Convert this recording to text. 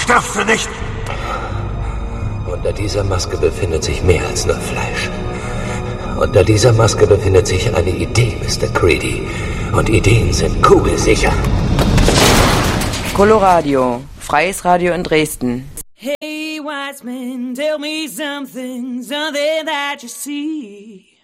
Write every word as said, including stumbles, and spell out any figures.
Sterfst du nicht? Unter dieser Maske befindet sich mehr als nur Fleisch. Unter dieser Maske befindet sich eine Idee, Mister Creedy. Und Ideen sind kugelsicher. Coloradio, freies Radio in Dresden. Hey, wise man, tell me something, something that you see.